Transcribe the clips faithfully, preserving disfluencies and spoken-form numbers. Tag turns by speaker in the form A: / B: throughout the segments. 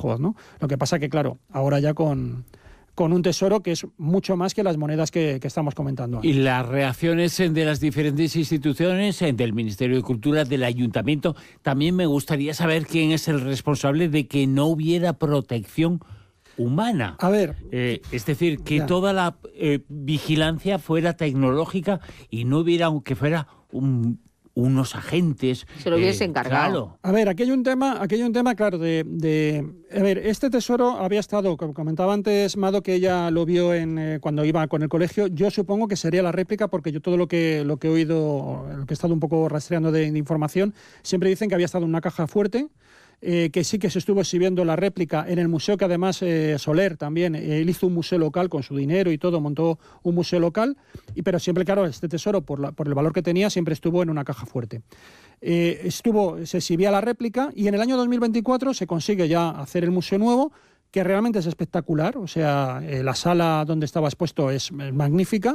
A: Badajoz, ¿no? Lo que pasa que, claro, ahora ya con... con un tesoro que es mucho más que las monedas que, que estamos comentando ahora.
B: Y las reacciones de las diferentes instituciones, del Ministerio de Cultura, del Ayuntamiento, también me gustaría saber quién es el responsable de que no hubiera protección humana.
A: A ver...
B: Eh, es decir, que
A: ya.
B: toda la eh, vigilancia fuera tecnológica y no hubiera, aunque fuera un... unos agentes...
C: Se lo hubiese
B: eh,
C: encargado.
B: Claro.
A: A ver, aquí hay un tema, aquí hay un tema claro, de, de... A ver, este tesoro había estado, como comentaba antes Mado, que ella lo vio en, eh, cuando iba con el colegio. Yo supongo que sería la réplica, porque yo todo lo que, lo que he oído, lo que he estado un poco rastreando de, de información, siempre dicen que había estado en una caja fuerte, eh, que sí que se estuvo exhibiendo la réplica en el museo, que además eh, Soler también, eh, él hizo un museo local con su dinero y todo, montó un museo local, y, pero siempre, claro, este tesoro, por, la, por el valor que tenía, siempre estuvo en una caja fuerte. Eh, estuvo, se exhibía la réplica y en el año dos mil veinticuatro se consigue ya hacer el museo nuevo, que realmente es espectacular, o sea, eh, la sala donde estaba expuesto es, es magnífica.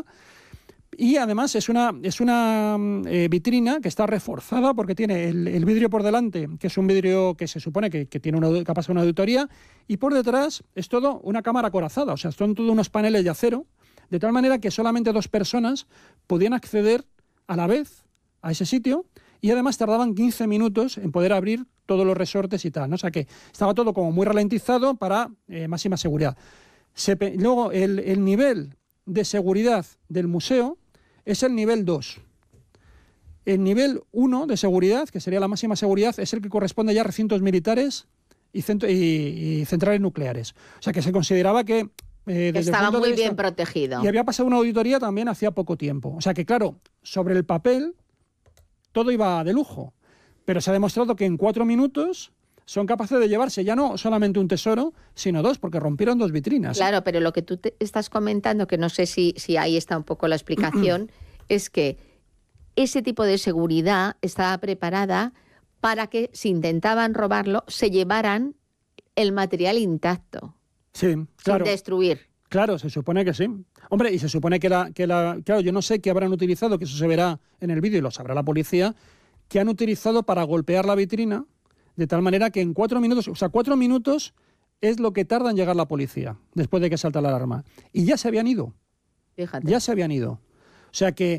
A: Y además es una, es una eh, vitrina que está reforzada porque tiene el, el vidrio por delante, que es un vidrio que se supone que, que tiene una, capaz de una auditoría, y por detrás es todo una cámara acorazada, o sea, son todos unos paneles de acero, de tal manera que solamente dos personas podían acceder a la vez a ese sitio, y además tardaban quince minutos en poder abrir todos los resortes y tal, ¿no? O sea que estaba todo como muy ralentizado para eh, máxima seguridad. Se, luego el, el nivel de seguridad del museo es el nivel dos. El nivel uno de seguridad, que sería la máxima seguridad, es el que corresponde ya a recintos militares y, centro, y, y centrales nucleares. O sea que se consideraba que... Eh, desde
C: estaba
A: el punto
C: muy
A: de vista,
C: bien protegido.
A: Y había pasado una auditoría también hacía poco tiempo. O sea que, claro, sobre el papel todo iba de lujo. Pero se ha demostrado que en cuatro minutos son capaces de llevarse ya no solamente un tesoro, sino dos, porque rompieron dos vitrinas.
C: Claro, pero lo que tú te estás comentando, que no sé si, si ahí está un poco la explicación, es que ese tipo de seguridad estaba preparada para que, si intentaban robarlo, se llevaran el material intacto.
A: Sí, claro.
C: Sin destruir.
A: Claro, se supone que sí. Hombre, y se supone que la, que la... Claro, yo no sé qué habrán utilizado, que eso se verá en el vídeo y lo sabrá la policía, que han utilizado para golpear la vitrina, de tal manera que en cuatro minutos, o sea, cuatro minutos es lo que tarda en llegar la policía, después de que salta la alarma. Y ya se habían ido.
C: Fíjate.
A: Ya se habían ido. O sea que,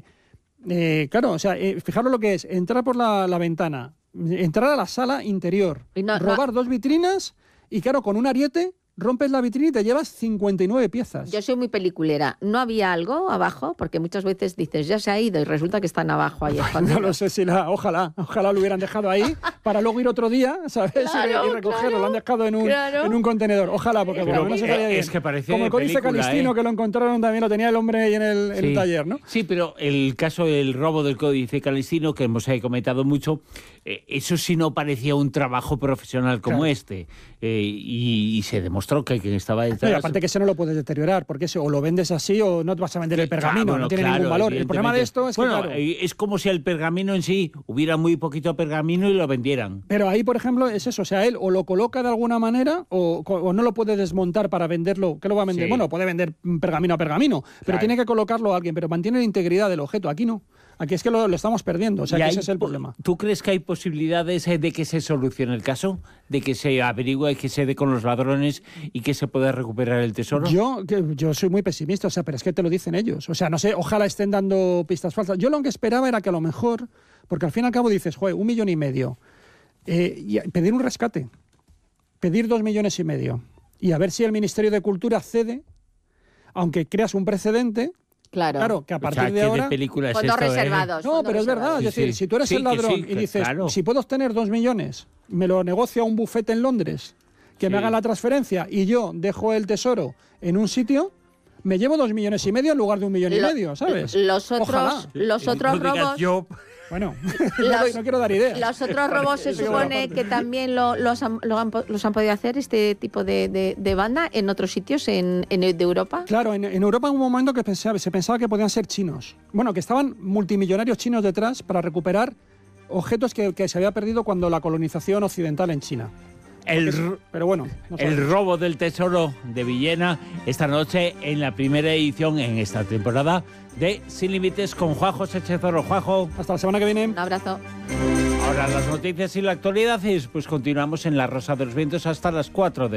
A: eh, claro, o sea, eh, fijaros lo que es, entrar por la, la ventana, entrar a la sala interior,
C: no,
A: robar
C: no.
A: dos vitrinas y, claro, con un ariete rompes la vitrina y te llevas cincuenta y nueve piezas.
C: Yo soy muy peliculera. ¿No había algo abajo? Porque muchas veces dices, ya se ha ido y resulta que están abajo ahí escondidos.
A: No lo sé si la... Ojalá, ojalá lo hubieran dejado ahí para luego ir otro día, ¿sabes?
C: Claro,
A: y recogerlo.
C: claro,
A: lo han dejado en un,
C: claro.
A: en un contenedor. Ojalá, porque por lo menos se salía bien.
B: Es que parece
A: como el Códice
B: película,
A: Calistino,
B: ¿eh?
A: que lo encontraron también, lo tenía el hombre ahí en el, en
B: Sí.
A: el taller, ¿no?
B: Sí, pero el caso del robo del Códice Calistino, que hemos eh, comentado mucho, eh, eso sí no parecía un trabajo profesional como
A: Claro.
B: este. Eh, y, y se demostró que quien estaba detrás...
A: No, y aparte que ese no lo puedes deteriorar, porque ese o lo vendes así o no te vas a vender el pergamino,
B: Claro, bueno,
A: no tiene
B: claro,
A: ningún valor. El problema de esto es que,
B: bueno,
A: claro,
B: eh, es como si el pergamino en sí hubiera muy poquito pergamino y lo vendieran.
A: pero ahí, por ejemplo, es eso, o sea, él o lo coloca de alguna manera o, o no lo puede desmontar para venderlo. ¿Qué lo va a vender?
B: Sí.
A: Bueno, puede vender pergamino a pergamino, pero
B: Claro.
A: tiene que colocarlo a alguien, pero mantiene la integridad del objeto. Aquí no. Aquí es que lo, lo estamos perdiendo, o sea,
B: ¿Y
A: que
B: hay
A: ese es el
B: po-
A: problema.
B: ¿Tú crees que hay posibilidades eh, de que se solucione el caso? ¿De que se averigüe, que se dé con los ladrones y que se pueda recuperar el tesoro?
A: Yo, que- yo soy muy pesimista, o sea, pero es que te lo dicen ellos. O sea, no sé, ojalá estén dando pistas falsas. Yo lo que esperaba era que a lo mejor, porque al fin y al cabo dices, joder, un millón y medio, eh, y pedir un rescate, pedir dos millones y medio, y a ver si el Ministerio de Cultura cede, aunque creas un precedente.
C: Claro.
A: Claro, que a
B: O
A: partir
B: sea,
A: de
B: ¿qué
A: ahora...
B: de película es
C: Fondos
B: esto, eh?
C: reservados.
A: No,
C: fondos
A: pero es verdad,
C: reservados.
A: es
B: Sí,
A: decir,
B: sí.
A: si tú eres
B: Sí,
A: el
B: que
A: ladrón
B: sí,
A: y
B: que
A: dices,
B: claro.
A: si puedo obtener dos millones, me lo negocia un bufete en Londres, que
B: Sí.
A: me haga la transferencia y yo dejo el tesoro en un sitio, me llevo dos millones y medio en lugar de un millón y
C: Lo-
A: medio, ¿sabes?
C: Los otros,
A: Ojalá.
C: los
B: No
C: otros
B: digas
C: robos...
B: yo.
A: Bueno,
C: Los-
A: no, doy- no quiero dar ideas.
C: Los otros robos se
A: Eso que
C: supone
A: aparte.
C: que también lo- los, han, lo han po- los han podido hacer este tipo de, de- de banda en otros sitios en, en de Europa.
A: Claro, en, en Europa hubo un momento que pensaba- se pensaba que podían ser chinos. Bueno, que estaban multimillonarios chinos detrás para recuperar objetos que, que se había perdido cuando la colonización occidental en China.
B: El,
A: Porque-
B: r-
A: pero bueno, no
B: el
A: sabemos.
B: robo del tesoro de Villena esta noche en la primera edición en esta temporada de Sin Límites con Juanjo Sechezoro. Juanjo,
A: Hasta la semana que viene.
C: Un abrazo.
B: ahora las noticias y la actualidad, y pues continuamos en La Rosa de los Vientos hasta las cuatro de